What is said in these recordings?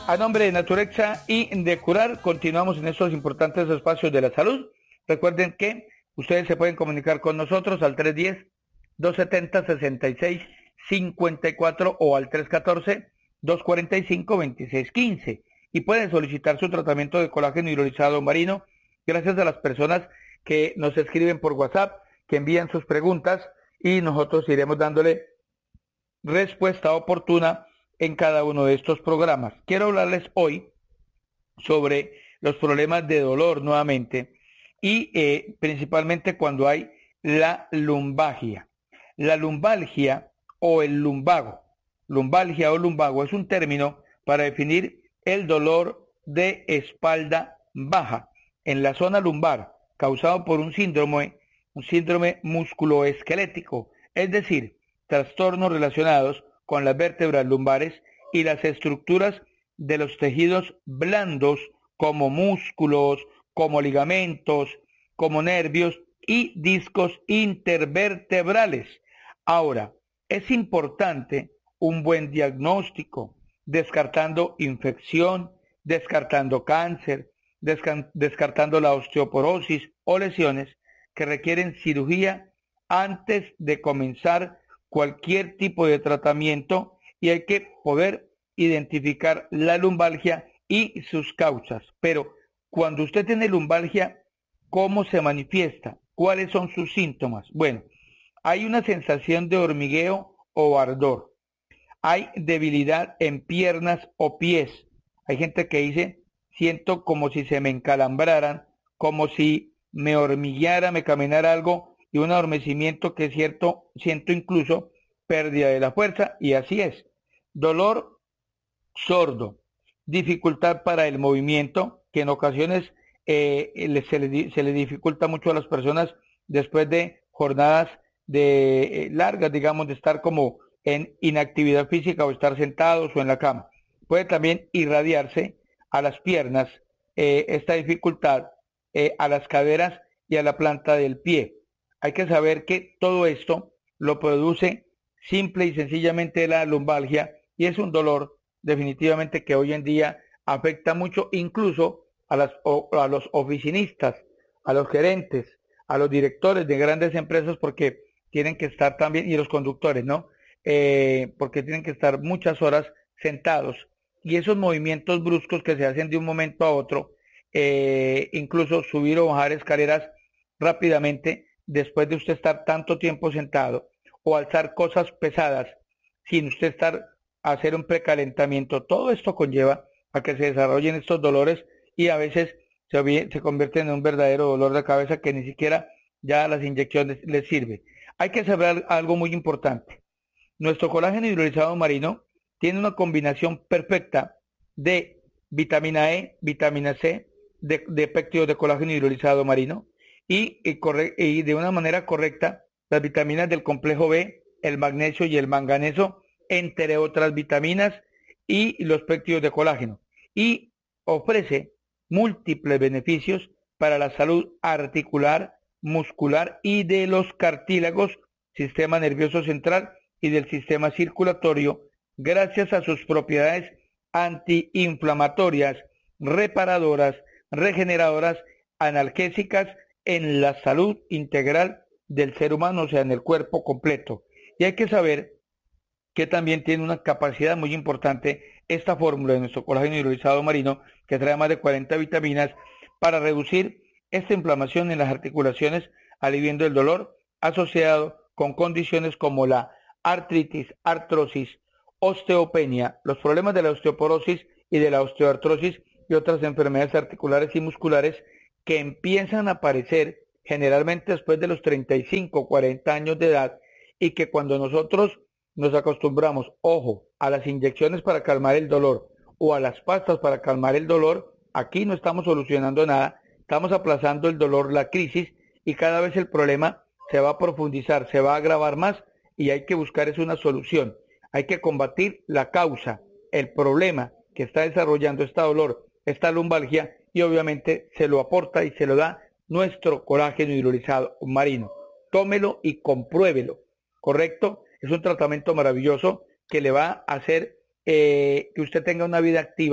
A nombre de Naturexa y de Curar, continuamos en estos importantes espacios de la salud. Recuerden que ustedes se pueden comunicar con nosotros al 310-270-6654 o al 314-245-2615 y pueden solicitar su tratamiento de colágeno hidrolizado marino gracias a las personas que nos escriben por WhatsApp, que envían sus preguntas y nosotros iremos dándole respuesta oportuna en cada uno de estos programas. Quiero hablarles hoy sobre los problemas de dolor nuevamente y principalmente cuando hay la lumbalgia. La lumbalgia o el lumbago. Lumbalgia o lumbago es un término para definir el dolor de espalda baja en la zona lumbar causado por un síndrome musculoesquelético, es decir, trastornos relacionados con las vértebras lumbares y las estructuras de los tejidos blandos como músculos, como ligamentos, como nervios y discos intervertebrales. Ahora, es importante un buen diagnóstico, descartando infección, descartando cáncer, descartando la osteoporosis o lesiones que requieren cirugía antes de comenzar cualquier tipo de tratamiento, y hay que poder identificar la lumbalgia y sus causas. Pero cuando usted tiene lumbalgia, ¿cómo se manifiesta? ¿Cuáles son sus síntomas? Bueno, hay una sensación de hormigueo o ardor. Hay debilidad en piernas o pies. Hay gente que dice, siento como si se me encalambraran, como si me hormigueara, me caminara algo, y un adormecimiento que siento incluso pérdida de la fuerza, y así es. Dolor sordo, dificultad para el movimiento, que en ocasiones se le dificulta mucho a las personas después de jornadas largas, digamos, de estar como en inactividad física o estar sentados o en la cama. Puede también irradiarse a las piernas esta dificultad, a las caderas y a la planta del pie. Hay que saber que todo esto lo produce simple y sencillamente la lumbalgia, y es un dolor definitivamente que hoy en día afecta mucho incluso a los oficinistas, a los gerentes, a los directores de grandes empresas, porque tienen que estar también, y los conductores, ¿no? Porque tienen que estar muchas horas sentados, y esos movimientos bruscos que se hacen de un momento a otro, incluso subir o bajar escaleras rápidamente después de usted estar tanto tiempo sentado, o alzar cosas pesadas sin usted hacer un precalentamiento, todo esto conlleva a que se desarrollen estos dolores, y a veces se convierten en un verdadero dolor de cabeza que ni siquiera ya las inyecciones les sirve. Hay que saber algo muy importante. Nuestro colágeno hidrolizado marino tiene una combinación perfecta de vitamina E, vitamina C, de péptidos de colágeno hidrolizado marino, y de una manera correcta las vitaminas del complejo B, el magnesio y el manganeso, entre otras vitaminas, y los péptidos de colágeno. Y ofrece múltiples beneficios para la salud articular, muscular y de los cartílagos, sistema nervioso central y del sistema circulatorio, gracias a sus propiedades antiinflamatorias, reparadoras, regeneradoras, analgésicas en la salud integral del ser humano, o sea, en el cuerpo completo. Y hay que saber que también tiene una capacidad muy importante esta fórmula de nuestro colágeno hidrolizado marino, que trae más de 40 vitaminas, para reducir esta inflamación en las articulaciones, aliviando el dolor asociado con condiciones como la artritis, artrosis, osteopenia, los problemas de la osteoporosis y de la osteoartrosis y otras enfermedades articulares y musculares que empiezan a aparecer generalmente después de los 35 o 40 años de edad, y que cuando nosotros nos acostumbramos, ojo, a las inyecciones para calmar el dolor o a las pastas para calmar el dolor, aquí no estamos solucionando nada, estamos aplazando el dolor, la crisis, y cada vez el problema se va a profundizar, se va a agravar más, y hay que buscar una solución. Hay que combatir la causa, el problema que está desarrollando este dolor, esta lumbalgia, y obviamente se lo aporta y se lo da nuestro colágeno hidrolizado marino. Tómelo y compruébelo, ¿correcto? Es un tratamiento maravilloso que le va a hacer que usted tenga una vida activa,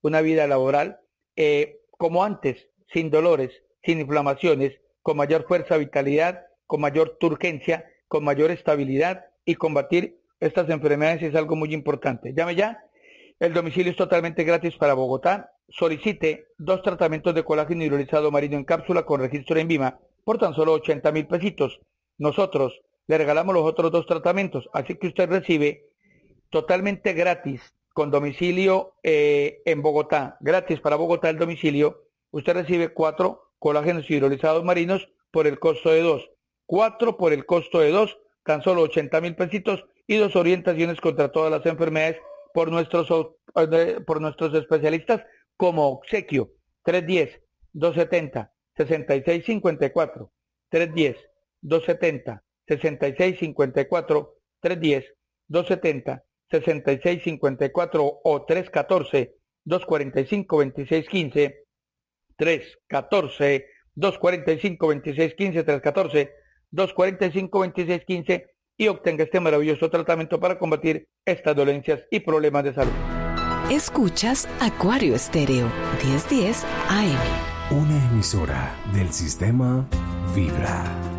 una vida laboral como antes, sin dolores, sin inflamaciones, con mayor fuerza, vitalidad, con mayor turgencia, con mayor estabilidad y combatir estas enfermedades es algo muy importante. Llame ya, el domicilio es totalmente gratis para Bogotá. Solicite 2 tratamientos de colágeno hidrolizado marino en cápsula con registro en Vima por tan solo 80.000 pesitos. Nosotros le regalamos los otros 2 tratamientos, así que usted recibe totalmente gratis con domicilio en Bogotá, gratis para Bogotá el domicilio. Usted recibe 4 colágenos hidrolizados marinos por el costo de 2. 4 por el costo de 2, tan solo 80.000 pesitos y 2 orientaciones contra todas las enfermedades por nuestros especialistas como obsequio. 310-270-6654, 310-270-6654, 310-270-6654 o 314-245-2615, 314-245-2615, 314-245-2615 y obtenga este maravilloso tratamiento para combatir estas dolencias y problemas de salud. Escuchas Acuario Estéreo, 1010 AM. Una emisora del sistema Vibra.